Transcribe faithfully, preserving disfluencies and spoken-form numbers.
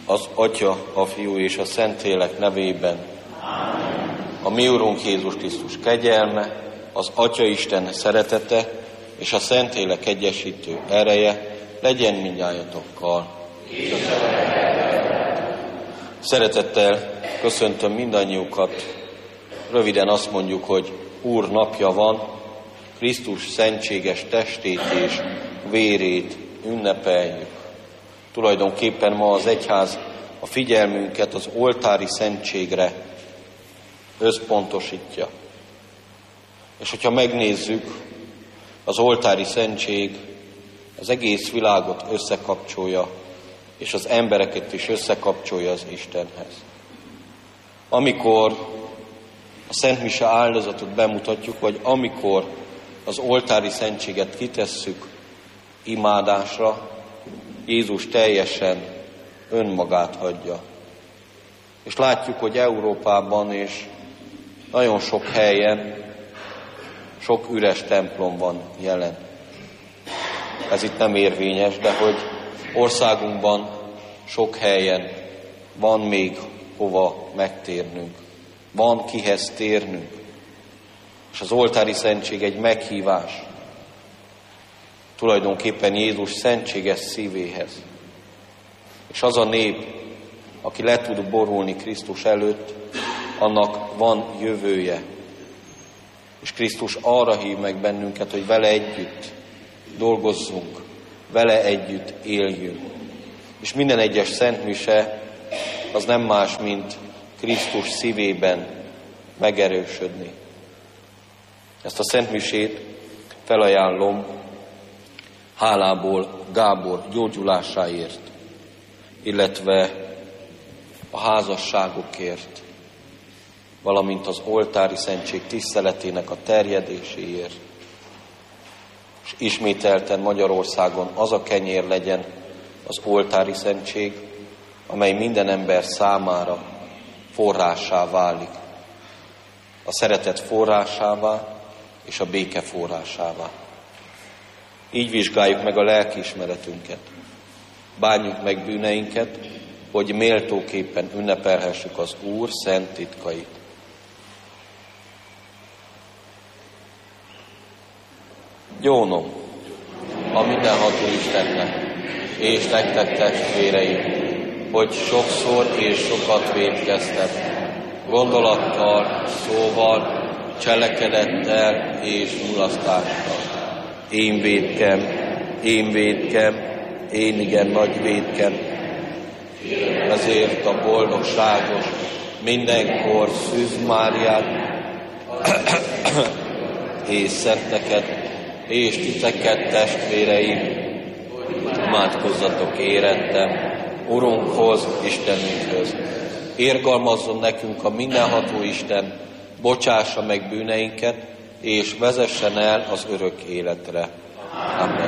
Az Atya, a Fiú és a Szentlélek nevében. A mi Urunk Jézus Krisztus kegyelme, az Atya Isten szeretete és a Szentlélek egyesítő ereje legyen mindnyájatokkal. Szeretettel köszöntöm mindannyiukat. Röviden azt mondjuk, hogy Úr napja van, Krisztus szentséges testét és vérét ünnepeljük. Tulajdonképpen ma az egyház a figyelmünket az oltári szentségre összpontosítja. És hogyha megnézzük, az oltári szentség az egész világot összekapcsolja, és az embereket is összekapcsolja az Istenhez. Amikor a Szent Mise áldozatot bemutatjuk, vagy amikor az oltári szentséget kitesszük imádásra, Jézus teljesen önmagát hagyja. És látjuk, hogy Európában és nagyon sok helyen sok üres templom van jelen. Ez itt nem érvényes, de hogy országunkban sok helyen van még hova megtérnünk. Van kihez térnünk. És az oltári szentség egy meghívás tulajdonképpen Jézus szentséges szívéhez. És az a nép, aki le tud borulni Krisztus előtt, annak van jövője. És Krisztus arra hív meg bennünket, hogy vele együtt dolgozzunk, vele együtt éljünk. És minden egyes szentmise az nem más, mint Krisztus szívében megerősödni. Ezt a szentmisét felajánlom hálából Gábor gyógyulásáért, illetve a házasságokért, valamint az oltári szentség tiszteletének a terjedéséért. És ismételten Magyarországon az a kenyér legyen az oltári szentség, amely minden ember számára forrássá válik. A szeretet forrásává és a béke forrásává. Így vizsgáljuk meg a lelkiismeretünket. Bánjuk meg bűneinket, hogy méltóképpen ünnepelhessük az Úr szent titkait. Gyónom a mindenható Istennek és nektek testvéreim, hogy sokszor és sokat vétkeztem, gondolattal, szóval, cselekedettel és mulasztással. Én vétkem, én vétkem, én igen nagy vétkem. Ezért a boldogságos, mindenkor Szűz Máriát és szenteket és titeket, testvéreim, imádkozzatok érettem Urunkhoz, Istenünkhöz. Érgalmazzon nekünk a mindenható Isten, bocsássa meg bűneinket, és vezessen el az örök életre. Amen.